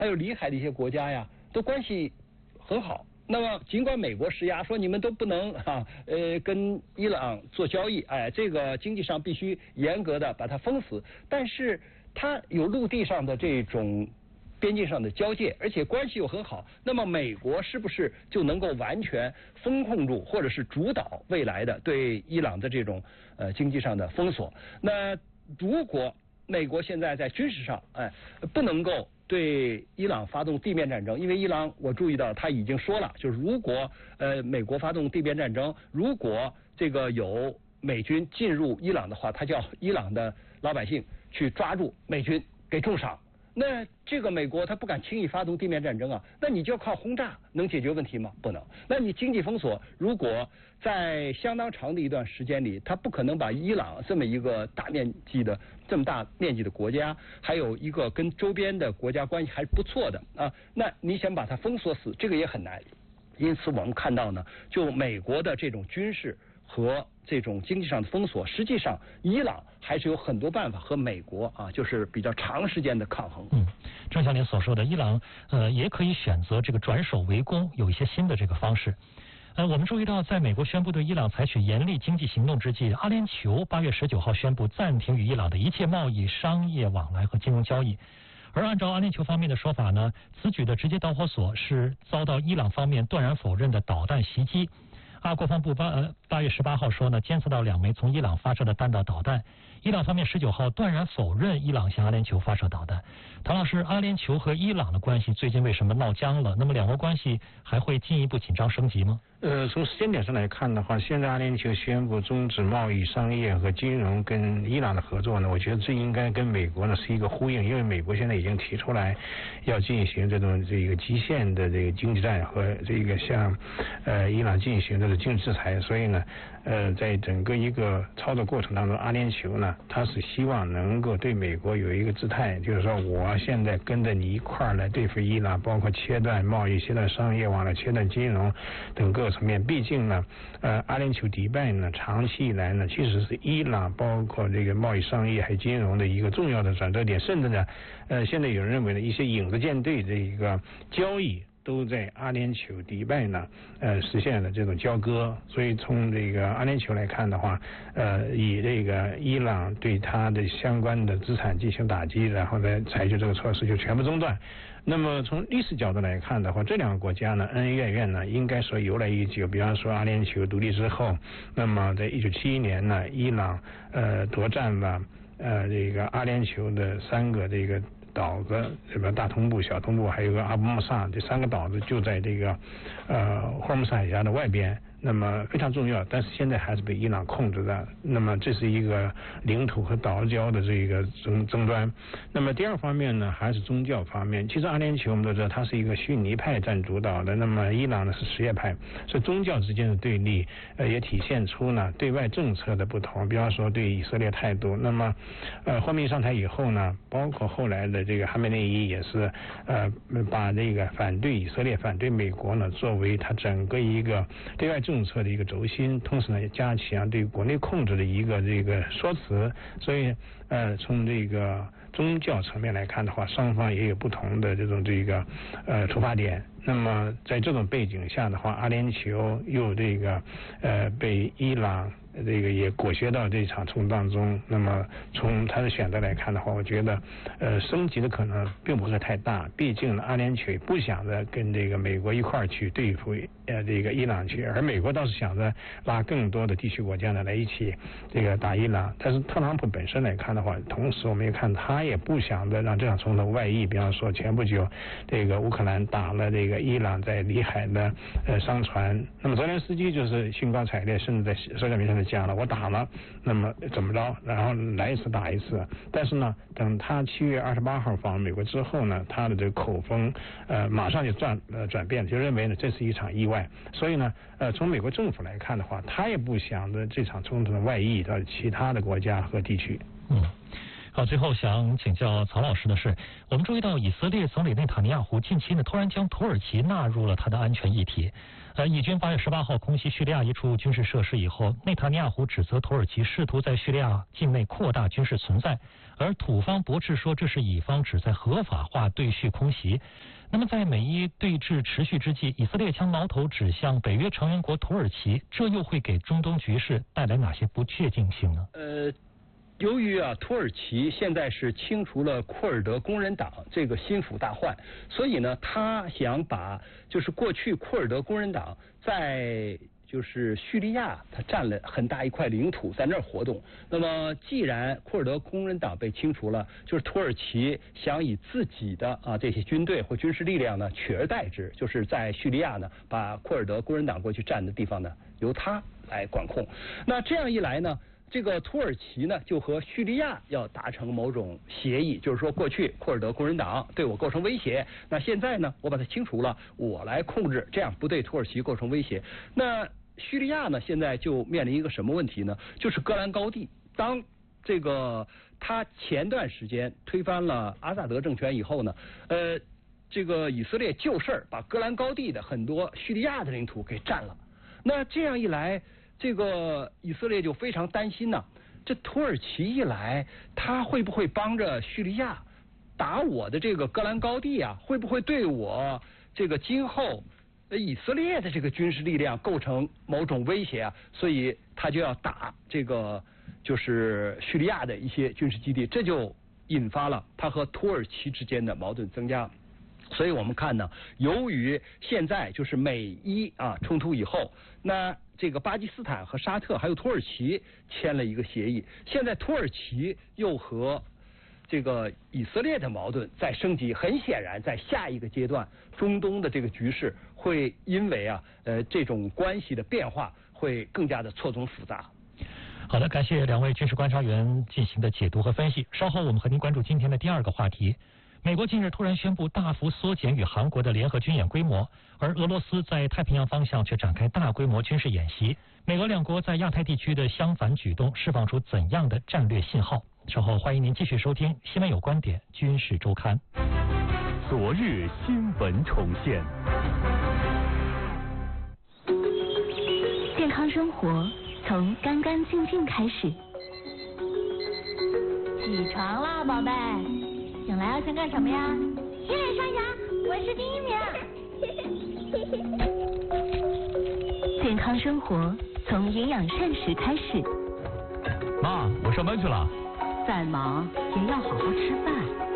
还有里海的一些国家呀，都关系很好。那么尽管美国施压说你们都不能跟伊朗做交易，这个经济上必须严格的把它封死，但是它有陆地上的这种边境上的交界，而且关系又很好，那么美国是不是就能够完全封控住，或者是主导未来的对伊朗的这种经济上的封锁？那如果美国现在在军事上不能够对伊朗发动地面战争，因为伊朗我注意到他已经说了，就是如果美国发动地面战争，如果这个有美军进入伊朗的话，他叫伊朗的老百姓去抓住美军给重赏。那这个美国他不敢轻易发动地面战争啊，那你就要靠轰炸能解决问题吗？不能。那你经济封锁，如果在相当长的一段时间里，他不可能把伊朗这么一个大面积的国家，还有一个跟周边的国家关系还是不错的啊，那你想把它封锁死，这个也很难。因此我们看到呢，就美国的这种军事和这种经济上的封锁，实际上伊朗还是有很多办法和美国就是比较长时间的抗衡。 正像您所说的，伊朗也可以选择这个转守为攻，有一些新的这个方式。我们注意到，在美国宣布对伊朗采取严厉经济行动之际，阿联酋8月19号宣布暂停与伊朗的一切贸易、商业往来和金融交易。而按照阿联酋方面的说法呢，此举的直接导火索是遭到伊朗方面断然否认的导弹袭击。国防部8月18号说呢，监测到2枚从伊朗发射的弹道导弹。伊朗方面19号断然否认伊朗向阿联酋发射导弹。唐老师，阿联酋和伊朗的关系最近为什么闹僵了？那么两国关系还会进一步紧张升级吗？ 从时间点上来看的话，现在阿联酋宣布终止贸易、商业和金融跟伊朗的合作呢，我觉得这应该跟美国呢是一个呼应，因为美国现在已经提出来要进行这个极限的这个经济战和这个向伊朗进行这个经济制裁，所以呢在整个一个操作过程当中，阿联酋呢他是希望能够对美国有一个姿态，就是说我现在跟着你一块儿来对付伊朗，包括切断贸易、切断商业往来、切断金融等各层面。毕竟呢阿联酋迪拜呢长期以来呢其实是伊朗包括这个贸易、商业还有金融的一个重要的转折点，甚至呢现在有人认为呢一些影子舰队这一个交易都在阿联酋迪拜呢实现了这种交割，所以从这个阿联酋来看的话以这个伊朗对它的相关的资产进行打击，然后呢采取这个措施就全部中断。那么从历史角度来看的话，这两个国家呢恩恩怨怨呢应该说由来已久。比方说阿联酋独立之后，那么在1971年呢伊朗夺占了这个阿联酋的3个这个岛子，什么大通布、小通布还有个阿布穆萨，这3个岛子就在这个霍尔木斯海峡的外边，那么非常重要，但是现在还是被伊朗控制的。那么这是一个领土和岛礁的这个争端。那么第二方面呢，还是宗教方面。其实阿联酋我们都知道，它是一个逊尼派占主导的，那么伊朗呢是什叶派，所以宗教之间的对立也体现出呢对外政策的不同。比方说对以色列态度，那么霍梅尼上台以后呢，包括后来的这个哈梅内伊也是把这个反对以色列、反对美国呢作为他整个一个对外政策的一个轴心，同时呢也加强对国内控制的一个这个说辞。所以从这个宗教层面来看的话，双方也有不同的这个出发点。那么在这种背景下的话，阿联酋又这个被伊朗这个也裹挟到这场冲突当中。那么从他的选择来看的话，我觉得升级的可能并不是太大。毕竟呢，阿联酋不想着跟这个美国一块儿去对付这个伊朗去，而美国倒是想着拉更多的地区国家呢来一起这个打伊朗。但是特朗普本身来看的话，同时我们也看他也不想着让这场冲突外溢。比方说前不久这个乌克兰打了这个伊朗在里海的商船，那么泽连斯基就是兴高采烈，甚至在社交媒体上讲了我打了，那么怎么着，然后来一次打一次。但是呢，等他7月28号访问美国之后呢，他的这个口风马上就转变，就认为呢这是一场意外。所以呢从美国政府来看的话，他也不想着这场冲突的外溢到其他的国家和地区。 好，最后想请教曹老师的是，我们注意到以色列总理内塔尼亚胡近期呢突然将土耳其纳入了他的安全议题。以军8月18号空袭叙利亚一处军事设施以后，内塔尼亚胡指责土耳其试图在叙利亚境内扩大军事存在，而土方驳斥说这是以方旨在合法化对叙空袭。那么在美伊对峙持续之际，以色列将矛头指向北约成员国土耳其，这又会给中东局势带来哪些不确定性呢？ 由于土耳其现在是清除了库尔德工人党这个心腹大患，所以呢，他想把就是过去库尔德工人党在就是叙利亚，他占了很大一块领土，在那儿活动。那么既然库尔德工人党被清除了，就是土耳其想以自己的这些军队或军事力量呢取而代之，就是在叙利亚呢把库尔德工人党过去占的地方呢由他来管控。那这样一来呢，这个土耳其呢就和叙利亚要达成某种协议，就是说过去库尔德工人党对我构成威胁，那现在呢我把它清除了，我来控制，这样不对土耳其构成威胁。那叙利亚呢现在就面临一个什么问题呢？就是戈兰高地。当这个他前段时间推翻了阿萨德政权以后呢，这个以色列就事儿把戈兰高地的很多叙利亚的领土给占了。那这样一来，这个以色列就非常担心呢，这土耳其一来，他会不会帮着叙利亚打我的这个戈兰高地啊？会不会对我这个今后以色列的这个军事力量构成某种威胁啊？所以他就要打这个就是叙利亚的一些军事基地，这就引发了他和土耳其之间的矛盾增加。所以我们看呢，由于现在就是美伊冲突以后，那这个巴基斯坦和沙特还有土耳其签了一个协议，现在土耳其又和这个以色列的矛盾在升级，很显然在下一个阶段，中东的这个局势会因为这种关系的变化会更加的错综复杂。 好的，感谢两位军事观察员进行的解读和分析。稍后我们和您关注今天的第二个话题。美国近日突然宣布大幅缩减与韩国的联合军演规模，而俄罗斯在太平洋方向却展开大规模军事演习。美俄两国在亚太地区的相反举动释放出怎样的战略信号？稍后欢迎您继续收听《新闻有观点》军事周刊。 昨日新闻重现， 健康生活从干干净净开始。 起床啦，宝贝。醒来要先干什么呀？ 洗脸刷牙，我是第1名。 健康生活从营养膳食开始。 妈，我上班去了。 再忙也要好好吃饭。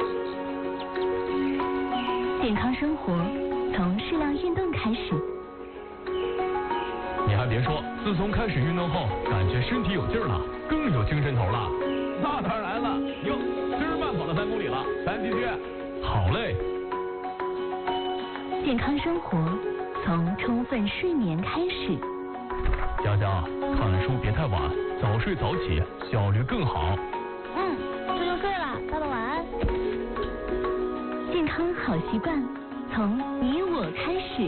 健康生活从适量运动开始。 你还别说，自从开始运动后，感觉身体有劲儿了，更有精神头了。那当然了，哟，今儿慢跑了3公里了，3进去，好累。 健康生活从充分睡眠开始。 佳佳，看书别太晚，早睡早起，效率更好。 这就睡了，爸爸晚安。 健康好习惯从你我开始。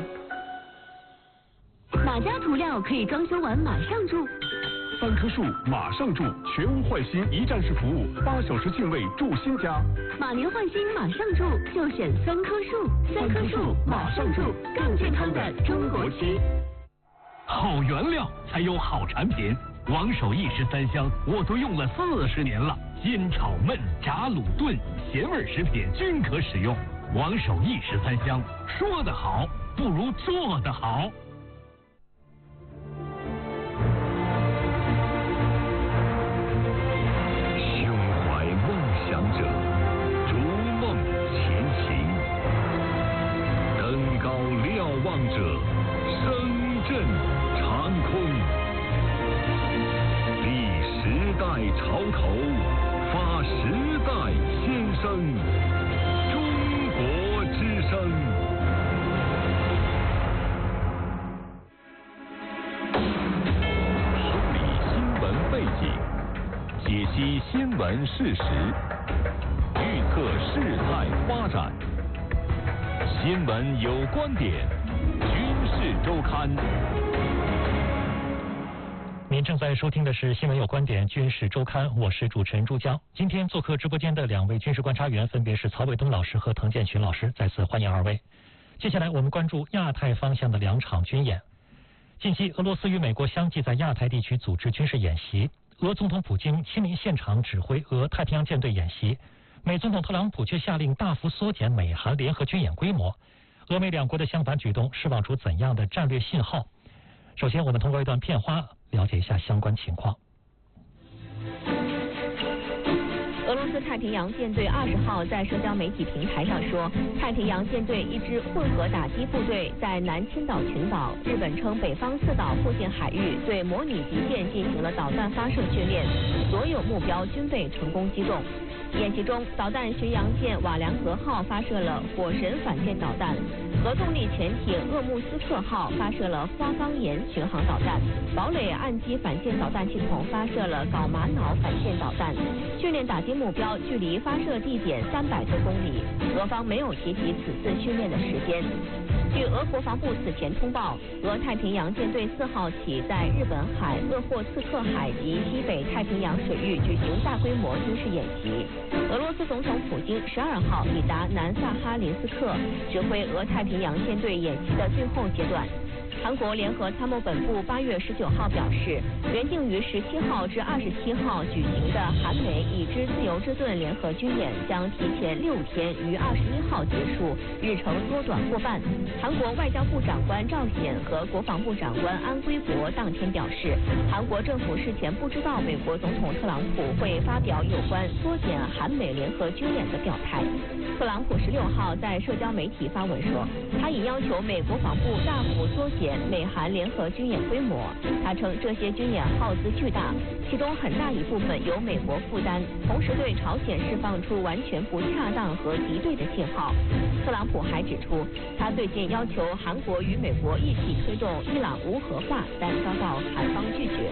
哪家涂料可以装修完马上住 ？3棵树马上住，全屋换新一站式服务，8小时净位住新家。 马年换新马上住，就选3棵树，3棵树马上住，更健康的中国区。 好原料才有好产品，王守义13香我都用了40年了，煎炒焖炸卤炖咸味食品均可使用。王守义13香，说得好不如做得好。 者声震长空，立时代潮头，发时代先声，中国之声。梳理新闻背景，解析新闻事实，预测事态发展。新闻有观点，军事周刊。 您正在收听的是《新闻有观点·军事周刊》，我是主持人朱江。今天做客直播间的2位军事观察员分别是曹伟东老师和滕建群老师，再次欢迎2位。接下来我们关注亚太方向的2场军演。近期，俄罗斯与美国相继在亚太地区组织军事演习，俄总统普京亲临现场指挥俄太平洋舰队演习，美总统特朗普却下令大幅缩减美韩联合军演规模。俄美2国的相反举动释放出怎样的战略信号？首先，我们通过一段片花了解一下相关情况。 俄罗斯太平洋舰队20号在社交媒体平台上说，太平洋舰队一支混合打击部队在南千岛群岛（日本称北方四岛）附近海域对模拟敌舰进行了导弹发射训练，所有目标均被成功击中。演习中，导弹巡洋舰瓦良格号发射了火神反舰导弹，核动力潜艇厄木斯克号发射了花岗岩巡航导弹，堡垒岸基反舰导弹系统发射了缟玛瑙反舰导弹。训练打击目标距离发射地点300多公里，俄方没有提及此次训练的时间。据俄国防部此前通报，俄太平洋舰队4号起在日本海、鄂霍次克海及西北太平洋水域举行大规模军事演习。俄罗斯总统普京12号抵达南萨哈林斯克，指挥俄太平洋舰队演习的最后阶段。韩国联合参谋本部8月19号表示，原定于17号至27号举行的韩美已知自由之盾联合军演将提前6天于21号结束，日程缩短过半。韩国外交部长官赵显和国防部长官安圭博当天表示，韩国政府事前不知道美国总统特朗普会发表有关缩减韩美联合军演的表态。特朗普16号在社交媒体发文说，他已要求美国防部大幅缩减美韩联合军演规模。他称这些军演耗资巨大，其中很大一部分由美国负担，同时对朝鲜释放出完全不恰当和敌对的信号。特朗普还指出，他最近要求韩国与美国一起推动伊朗无核化，但遭到韩方拒绝。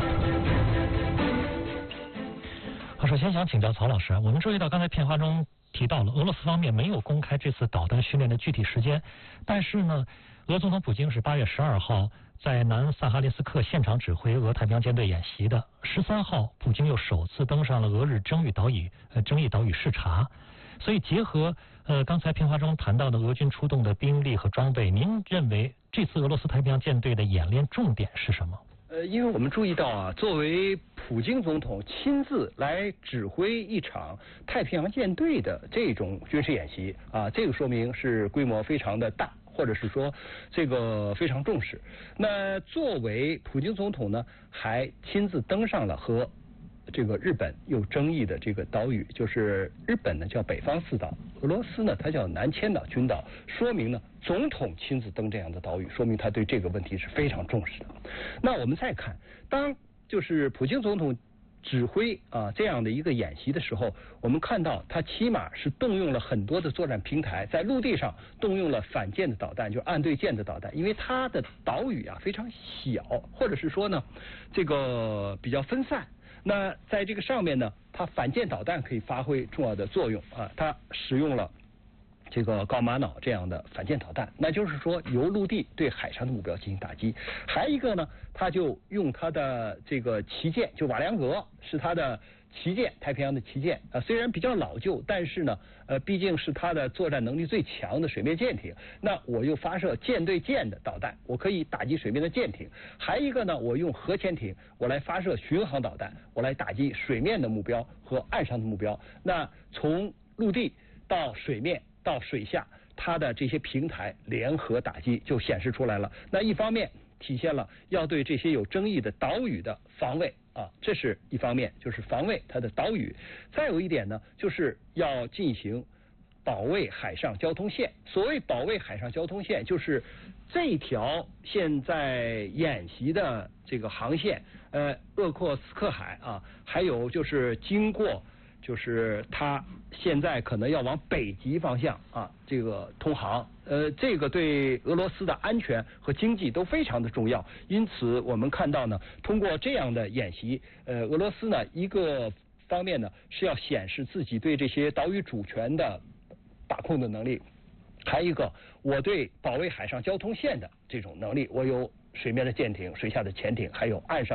好，首先想请教曹老师，我们注意到刚才片花中提到了俄罗斯方面没有公开这次导弹训练的具体时间，但是呢，俄总统普京是8月12号在南萨哈林斯克现场指挥俄太平洋舰队演习的。13号，普京又首次登上了俄日争议岛屿视察。所以结合刚才片花中谈到的俄军出动的兵力和装备，您认为这次俄罗斯太平洋舰队的演练重点是什么？ 因为我们注意到啊，作为普京总统亲自来指挥一场太平洋舰队的这种军事演习啊，这个说明是规模非常的大，或者是说这个非常重视。那作为普京总统呢，还亲自登上了和这个日本有争议的这个岛屿，就是日本呢叫北方四岛，俄罗斯呢它叫南千岛群岛，说明呢总统亲自登这样的岛屿，说明他对这个问题是非常重视的。那我们再看，当就是普京总统指挥这样的一个演习的时候，我们看到他起码是动用了很多的作战平台，在陆地上动用了反舰的导弹，就是岸对舰的导弹，因为它的岛屿非常小，或者是说呢这个比较分散。那在这个上面呢，它反舰导弹可以发挥重要的作用它使用了这个缟玛瑙这样的反舰导弹，那就是说由陆地对海上的目标进行打击。还一个呢，它就用它的这个旗舰，就瓦良格是它的旗舰，太平洋的旗舰虽然比较老旧，但是呢毕竟是它的作战能力最强的水面舰艇。那我又发射舰对舰的导弹，我可以打击水面的舰艇。还一个呢，我用核潜艇，我来发射巡航导弹，我来打击水面的目标和岸上的目标。那从陆地到水面到水下，它的这些平台联合打击就显示出来了。那一方面体现了要对这些有争议的岛屿的防卫这是一方面，就是防卫它的岛屿。再有一点呢，就是要进行保卫海上交通线。所谓保卫海上交通线，就是这条现在演习的这个航线，鄂霍次克海还有就是经过，就是它现在可能要往北极方向这个通航，这个对俄罗斯的安全和经济都非常的重要。因此我们看到呢，通过这样的演习，俄罗斯呢一个方面呢是要显示自己对这些岛屿主权的把控的能力，还一个我对保卫海上交通线的这种能力，我有水面的舰艇、水下的潜艇，还有岸上的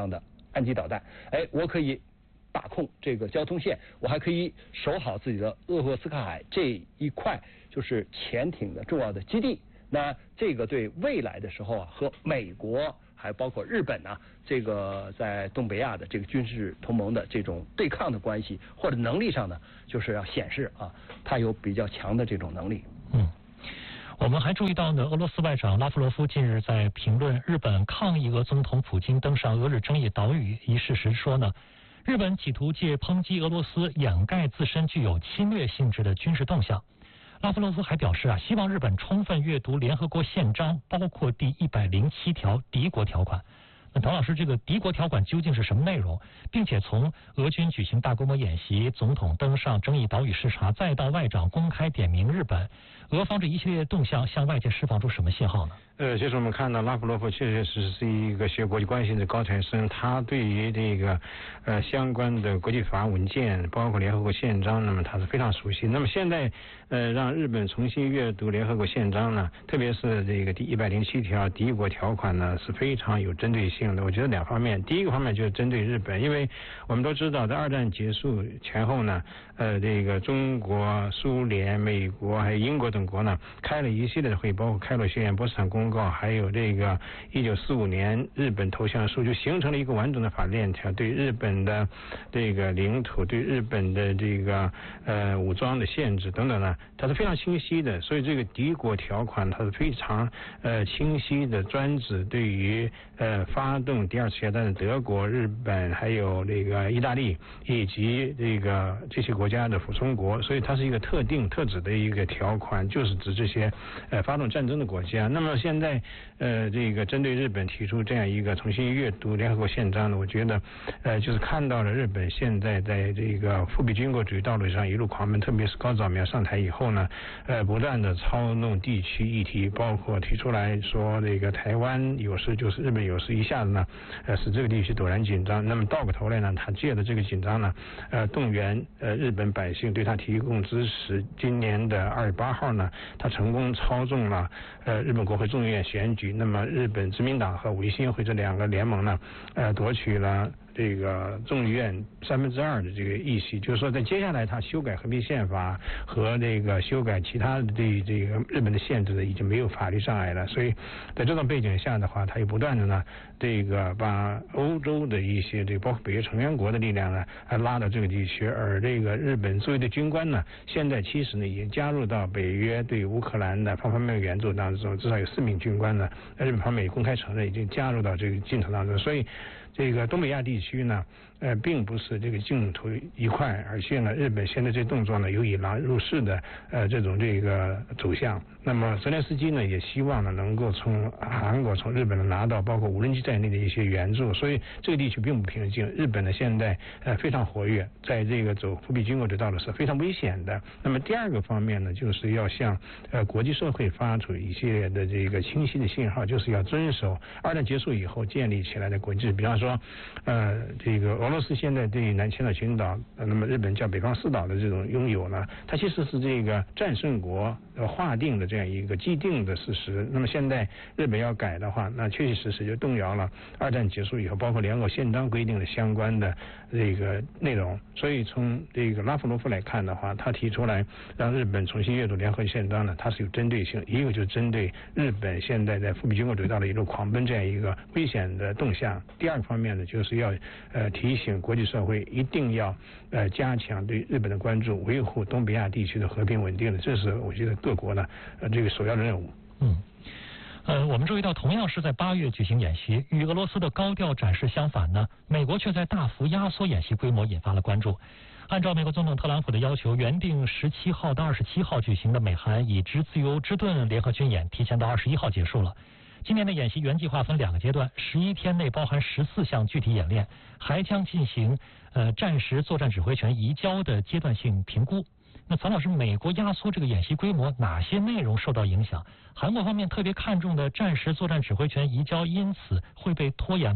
岸基导弹，我可以把控这个交通线，我还可以守好自己的鄂霍次克海这一块就是潜艇的重要的基地。那这个对未来的时候啊，和美国还包括日本啊，这个在东北亚的这个军事同盟的这种对抗的关系或者能力上呢，就是要显示啊，它有比较强的这种能力。 我们还注意到呢，俄罗斯外长拉夫罗夫近日在评论日本抗议俄总统普京登上俄日争议岛屿一事时说呢，日本企图借抨击俄罗斯掩盖自身具有侵略性质的军事动向。拉夫罗夫还表示啊，希望日本充分阅读联合国宪章，包括第107条敌国条款。那唐老师，这个敌国条款究竟是什么内容？并且从俄军举行大规模演习、总统登上争议岛屿视察，再到外长公开点名日本，俄方这一系列动向向外界释放出什么信号呢？ 就是我们看到拉夫罗夫确确实实是一个学国际关系的高材生，他对于这个相关的国际法文件，包括联合国宪章，那么他是非常熟悉。那么现在让日本重新阅读联合国宪章呢，特别是这个第107条敌国条款呢，是非常有针对性的。我觉得两方面，第一个方面就是针对日本，因为我们都知道在二战结束前后呢，这个中国、苏联、美国还有英国等国呢，开了一系列的会议，包括开罗宣言、波茨坦公告，还有这个1945年日本投降书，就形成了一个完整的法律链条，对日本的这个领土、对日本的这个武装的限制等等呢，它是非常清晰的。所以这个敌国条款它是非常清晰的，专指对于发动第二次世界大战的德国、日本还有这个意大利以及这些国家的附属国，所以它是一个特定特指的一个条款，就是指这些发动战争的国家。那么现在这个针对日本提出这样一个重新阅读联合国宪章呢，我觉得就是看到了日本现在在这个复辟军国主义道路上一路狂奔，特别是高岛苗上台以后呢，不断的操弄地区议题，包括提出来说这个台湾有事就是日本有事，一下子呢使这个地区陡然紧张。那么倒过头来呢，他借着这个紧张呢，动员日本百姓对他提供支持。今年的2月8号呢，他成功操纵了日本国会众议院选举，那么日本自民党和维新会这两个联盟呢，夺取了这个众议院2/3的这个议席，就是说在接下来他修改和平宪法和这个修改其他的对这个日本的限制的已经没有法律障碍了。所以在这种背景下的话，他又不断的呢这个把欧洲的一些这个包括北约成员国的力量呢拉到这个地区，而这个日本作为的军官呢，现在其实呢已经加入到北约对乌克兰的方方面面援助当中，至少有4名军官呢，日本方面也公开承认已经加入到这个进程当中。所以这个东北亚地区呢，并不是这个净土一块，而且呢，日本现在这动作呢，有以狼入室的这种这个走向。那么泽连斯基呢，也希望呢，能够从韩国、从日本呢拿到包括无人机在内的一些援助。所以这个地区并不平静。日本呢，现在非常活跃，在这个走复辟军国的道路是非常危险的。那么第二个方面呢，就是要向国际社会发出一系列的这个清晰的信号，就是要遵守二战结束以后建立起来的国际，比方说这个俄罗斯现在对南千岛群岛，那么日本叫北方四岛的这种拥有呢，它其实是这个战胜国划定的这样一个既定的事实。那么现在日本要改的话，那确确实实就动摇了二战结束以后包括联合国宪章规定的相关的这个内容。所以从这个拉夫罗夫来看的话，他提出来让日本重新阅读联合国宪章呢，它是有针对性，一个就是针对日本现在在复辟军国主义道的一路狂奔这样一个危险的动向。第二个方面呢，就是要提醒国际社会一定要加强对日本的关注，维护东北亚地区的和平稳定的，这是我觉得各国呢这个首要的任务。 我们注意到，同样是在8月举行演习，与俄罗斯的高调展示相反呢，美国却在大幅压缩演习规模，引发了关注。按照美国总统特朗普的要求，原定17号到27号举行的美韩已知自由之盾联合军演提前到21号结束了。今年的演习原计划分2个阶段，11天内包含14项具体演练，还将进行战时作战指挥权移交的阶段性评估。那曹老师，美国压缩这个演习规模，哪些内容受到影响？韩国方面特别看重的战时作战指挥权移交，因此会被拖延吗？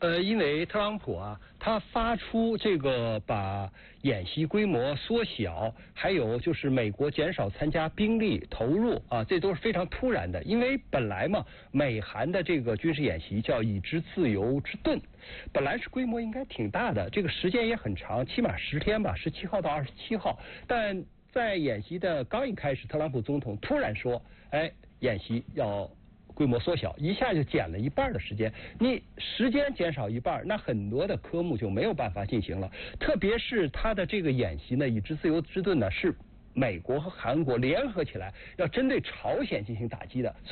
因为特朗普啊，他发出这个把演习规模缩小，还有就是美国减少参加兵力投入啊，这都是非常突然的。因为本来嘛，美韩的这个军事演习叫以之自由之盾，本来是规模应该挺大的，这个时间也很长，起码10天吧，17号到27号。但在演习的刚一开始，特朗普总统突然说，演习要规模缩小，一下就减了一半的时间。你时间减少一半，那很多的科目就没有办法进行了。特别是他的这个演习呢，以之自由之盾呢，是美国和韩国联合起来要针对朝鲜进行打击的。所以